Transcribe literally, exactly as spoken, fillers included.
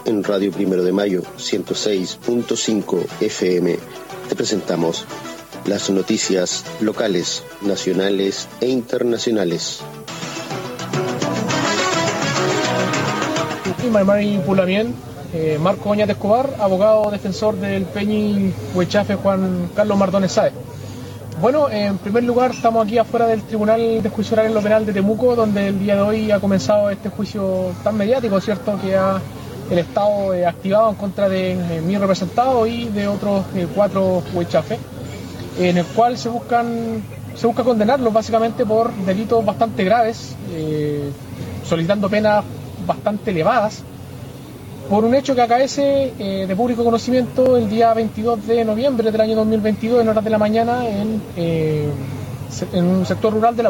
en Radio Primero de Mayo ciento seis punto cinco F M te presentamos las noticias locales, nacionales e internacionales. Maymari Pulamien, eh, Marco Oñate Escobar, abogado defensor del Peñi Huechafe Juan Carlos Mardones Sáez. Bueno, en primer lugar estamos aquí afuera del Tribunal de Juicio Oral en lo Penal de Temuco, donde el día de hoy ha comenzado este juicio tan mediático, ¿cierto?, que ha el Estado eh, activado en contra de eh, mi representado y de otros eh, cuatro huechafes, en el cual se buscan se busca condenarlos básicamente por delitos bastante graves, eh, solicitando penas bastante elevadas, por un hecho que acaece eh, de público conocimiento el día veintidós de noviembre del año dos mil veintidós en horas de la mañana en, eh, en un sector rural de la